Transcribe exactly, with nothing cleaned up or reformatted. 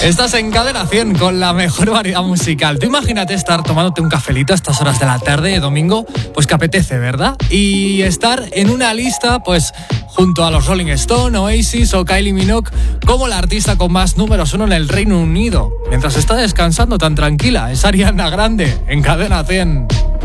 Estás en Cadena cien con la mejor variedad musical. Tú imagínate estar tomándote un cafelito a estas horas de la tarde de domingo, pues que apetece, ¿verdad? Y estar en una lista, pues, junto a los Rolling Stone, Oasis o Kylie Minogue, como la artista con más números uno en el Reino Unido. Mientras está descansando tan tranquila, es Ariana Grande en Cadena cien.